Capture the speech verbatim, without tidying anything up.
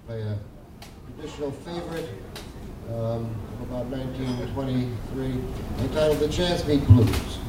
play a traditional favorite um, of about nineteen twenty-three entitled The Chance Meet Blues.